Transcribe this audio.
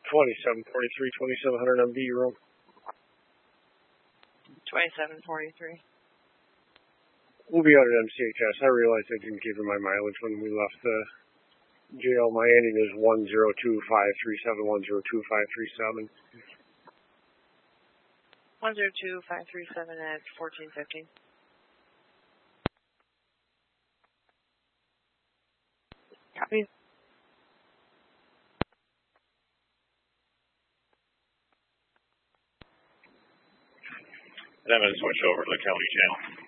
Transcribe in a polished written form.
2743, 2700 MB, you're on. 2743. We'll be out at MCHS. I realized I didn't give her my mileage when we left the jail. My ending is 102,537, 102,537. 102,537 at 1415. Copy. And I'm going to switch over to the county channel.